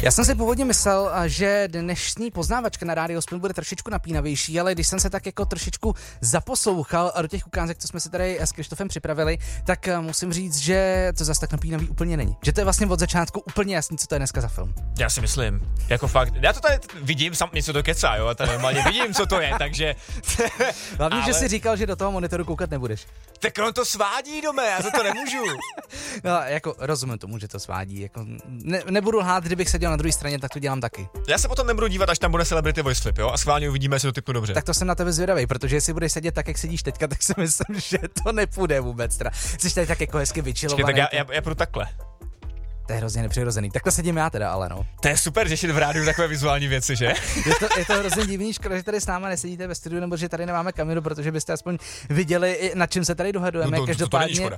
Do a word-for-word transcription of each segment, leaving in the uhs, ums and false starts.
Já jsem si původně myslel, že dnešní poznávačka na Rádio Spin bude trošičku napínavější, ale když jsem se tak jako trošičku zaposlouchal do těch ukázek, co jsme si tady s Krištofem připravili, tak musím říct, že to zase tak napínavý úplně není. Že to je vlastně od začátku úplně jasný, co to je dneska za film. Já si myslím, jako fakt, já to tady vidím, sam něco to kecá, jo, a tady normálně vidím, co to je, takže... Hlavně, ale... že jsi říkal, že do toho monitoru koukat nebudeš. Tak on to svádí, dome, já za to nemůžu. No, jako rozumím tomu, že to svádí, jako ne, nebudu lhát, kdybych seděl na druhé straně, tak to dělám taky. Já se potom nebudu dívat, až tam bude Celebrity Voice Flip, jo, a schválně uvidíme, jestli to typnu dobře. Tak to jsem na tebe zvědavý, protože jestli budeš sedět tak, jak sedíš teďka, tak si myslím, že to nepůjde vůbec. Teda. Jsi tady tak jako hezky vyčilovaný. Tak já, já, já půjdu takhle. To je hrozně nepřirozený. Takhle sedím já teda, ale no. To je super řešit v rádiu takové vizuální věci, že? Je to, je to hrozně divný, škoda, že tady s náma nesedíte ve studiu, nebo že tady nemáme kameru, protože byste aspoň viděli, nad čím se tady dohadujeme. No to, Každopádně... to, to,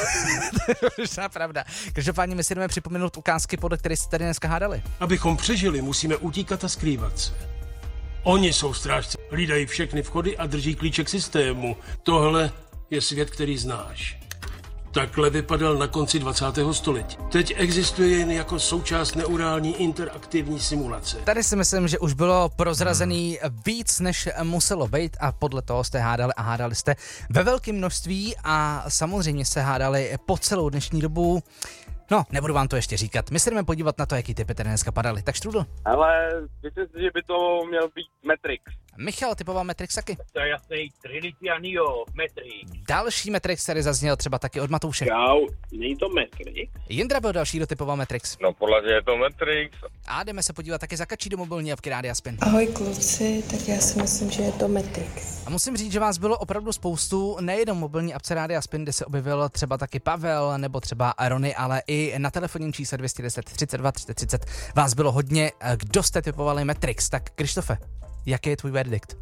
to je možná pravda. Každopádně my si jdeme připomenout ukázky, podle kterých jste tady dneska hádali. Abychom přežili, musíme utíkat a skrývat se. Oni jsou strážci, hlídají všechny vchody a drží klíček systému. Tohle je svět, který znáš. Takhle vypadal na konci dvacátého století. Teď existuje jen jako součást neurální interaktivní simulace. Tady si myslím, že už bylo prozrazený víc, než muselo být a podle toho jste hádali a hádali jste ve velkém množství a samozřejmě se hádali po celou dnešní dobu. No, nebudu vám to ještě říkat. My se jdeme podívat na to, jaký typy tady dneska padaly. Tak Štrudl. Ale myslím si, že by to měl být Matrix. Michal typoval Matrix taky. To je jasný, Trinity a Neo, Matrix. Další Matrix tady zazněl třeba taky od Matouše. Čau, není to Matrix? Jindra byl další, kdo typoval Matrix. No podle mě je to Matrix. A jdeme se podívat taky za Kačí do mobilní apky Rádia Spin. Ahoj kluci, tak já si myslím, že je to Matrix. A musím říct, že vás bylo opravdu spoustu, nejenom mobilní apce Rádia Spin, kde se objevil třeba taky Pavel nebo třeba Arony, ale i na telefonním čísle dvě stě deset třicet dva třicet třicet vás bylo hodně. Kdo jste typovali Matrix? Tak Krištofe, jaký je tvůj verdikt?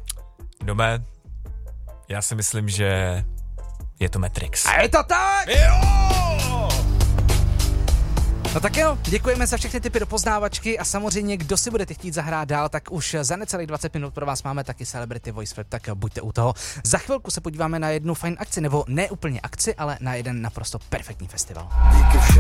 Dome, já si myslím, že je to Matrix. A je to tak! Jo! No tak jo, děkujeme za všechny typy do poznávačky a samozřejmě, kdo si budete chtít zahrát dál, tak už za necelých dvacet minut pro vás máme taky Celebrity Voice Flip, tak buďte u toho. Za chvilku se podíváme na jednu fajn akci, nebo ne úplně akci, ale na jeden naprosto perfektní festival.